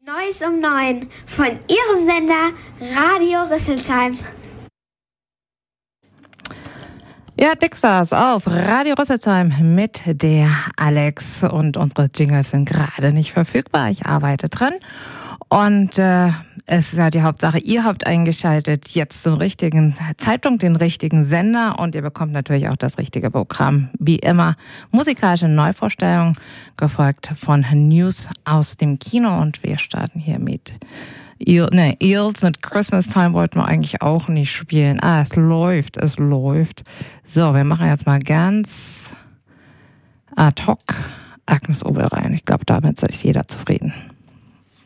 Neues um 9 von Ihrem Sender Radio Rüsselsheim. Ja, Dixers auf Radio Rüsselsheim mit der Alex und unsere Jingles sind gerade nicht verfügbar. Ich arbeite dran und es ist ja die Hauptsache, ihr habt eingeschaltet jetzt zum richtigen Zeitpunkt, den richtigen Sender und ihr bekommt natürlich auch das richtige Programm. Wie immer musikalische Neuvorstellung, gefolgt von News aus dem Kino und wir starten hier mit Eels mit Christmas Time wollten wir eigentlich auch nicht spielen. Es läuft. So, wir machen jetzt mal ganz ad hoc Agnes Obel rein. Ich glaube, damit ist jeder zufrieden.